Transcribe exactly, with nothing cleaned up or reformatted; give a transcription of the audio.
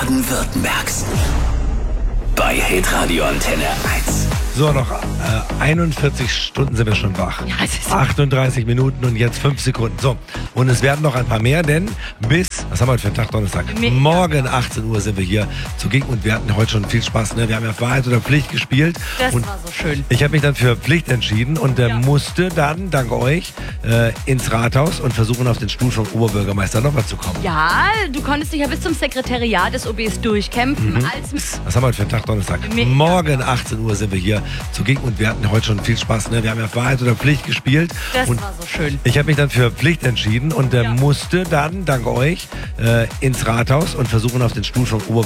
Baden-Württembergs. Bei Hitradio Antenne eins. So, noch äh, einundvierzig Stunden sind wir schon wach. Ja, es ist achtunddreißig Minuten und jetzt fünf Sekunden. So, und es werden noch ein paar mehr, denn bis, was haben wir heute für einen Tag, Donnerstag? Me- Morgen achtzehn Uhr sind wir hier zugegen und wir hatten heute schon viel Spaß. Ne? Wir haben ja Wahrheit oder Pflicht gespielt. Das und war so schön. ich habe mich dann für Pflicht entschieden und äh, Ja. musste dann, dank euch, äh, ins Rathaus und versuchen, auf den Stuhl vom Oberbürgermeister noch mal zu kommen. Ja, du konntest dich ja bis zum Sekretariat des O Bs durchkämpfen. Mhm. Als Was haben wir heute für einen Tag, Donnerstag? Me- Morgen achtzehn Uhr sind wir hier zugegen und wir hatten heute schon viel Spaß. Ne? Wir haben ja Wahrheit oder Pflicht gespielt. das und war so schön. ich habe mich dann für Pflicht entschieden und äh, Ja. musste dann, dank euch, äh, ins Rathaus und versuchen, auf den Stuhl vom Oberbürgermeister